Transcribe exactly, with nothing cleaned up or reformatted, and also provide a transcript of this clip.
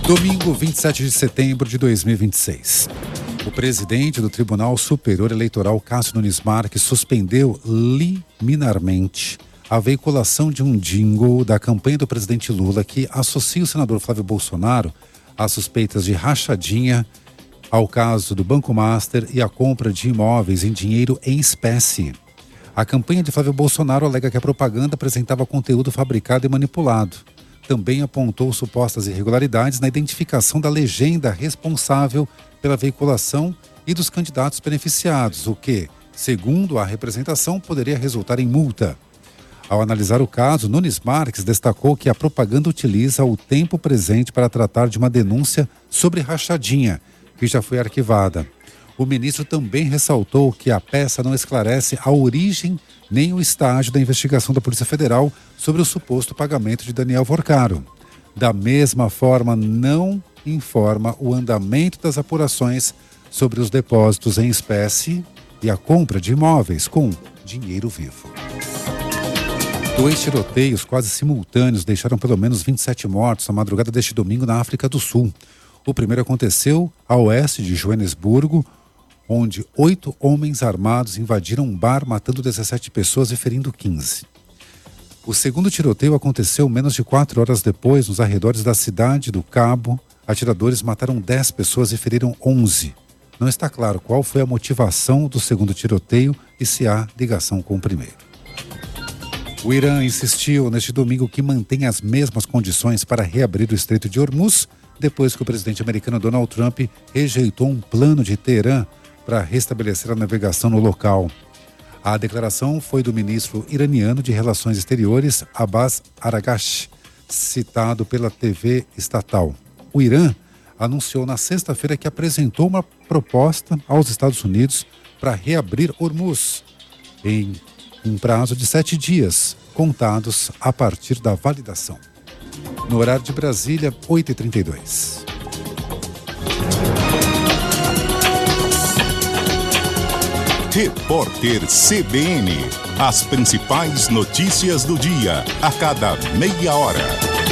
Domingo, vinte e sete de setembro de dois mil e vinte e seis. O presidente do Tribunal Superior Eleitoral, Cássio Nunes Marques, suspendeu liminarmente a veiculação de um jingle da campanha do presidente Lula que associa o senador Flávio Bolsonaro às suspeitas de rachadinha, ao caso do Banco Master e à compra de imóveis em dinheiro em espécie. A campanha de Flávio Bolsonaro alega que a propaganda apresentava conteúdo fabricado e manipulado. Também apontou supostas irregularidades na identificação da legenda responsável pela veiculação e dos candidatos beneficiados, o que, segundo a representação, poderia resultar em multa. Ao analisar o caso, Nunes Marques destacou que a propaganda utiliza o tempo presente para tratar de uma denúncia sobre rachadinha, que já foi arquivada. O ministro também ressaltou que a peça não esclarece a origem nem o estágio da investigação da Polícia Federal sobre o suposto pagamento de Daniel Vorcaro. Da mesma forma, não informa o andamento das apurações sobre os depósitos em espécie e a compra de imóveis com dinheiro vivo. Dois tiroteios quase simultâneos deixaram pelo menos vinte e sete mortos na madrugada deste domingo na África do Sul. O primeiro aconteceu a oeste de Joanesburgo, onde oito homens armados invadiram um bar, matando dezessete pessoas e ferindo quinze. O segundo tiroteio aconteceu menos de quatro horas depois, nos arredores da cidade do Cabo. Atiradores mataram dez pessoas e feriram onze. Não está claro qual foi a motivação do segundo tiroteio e se há ligação com o primeiro. O Irã insistiu neste domingo que mantém as mesmas condições para reabrir o Estreito de Hormuz, depois que o presidente americano Donald Trump rejeitou um plano de Teherã para restabelecer a navegação no local. A declaração foi do ministro iraniano de Relações Exteriores, Abbas Araghchi, citado pela T V estatal. O Irã anunciou na sexta-feira que apresentou uma proposta aos Estados Unidos para reabrir Hormuz em um prazo de sete dias, contados a partir da validação. No horário de Brasília, oito e trinta e dois. Repórter C B N. As principais notícias do dia, a cada meia hora.